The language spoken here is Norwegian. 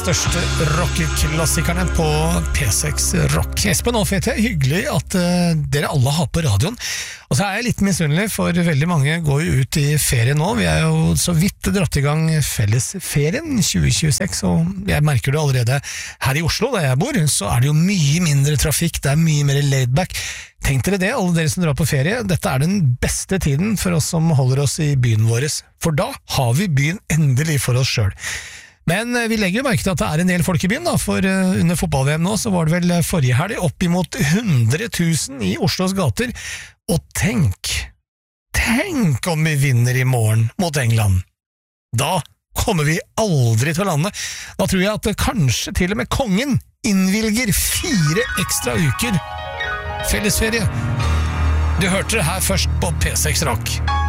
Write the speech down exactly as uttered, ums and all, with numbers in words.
største rockeklassikerne på P seks Rock. Espen og Fete, hyggelig at uh, dere alle har på radioen. Og så er jeg litt misunnelig, for veldig mange går jo ut i ferie nå. Vi er jo så vidt dratt i gang fellesferien tjue tjueseks, og jeg merker det allerede her i Oslo, der jeg bor, så er det jo mye mindre trafikk, det er mye mer laidback. Tenk dere det, alle dere som drar på ferie, dette er den beste tiden for oss som holder oss i byen vår, for da har vi byen endelig for oss selv. Men vi legger jo merke til at det er en del folk i byen, da, for under fotball-V M nå så var det vel forrige helg opp imot hundre tusen i Oslos gater, og tenk, tenk om vi vinner i morgen mot England. Da kommer vi aldri til å lande. Da tror jeg at kanskje til og med kongen innvilger fire ekstra uker fellesferie. Du hørte det her først på P seks Rock.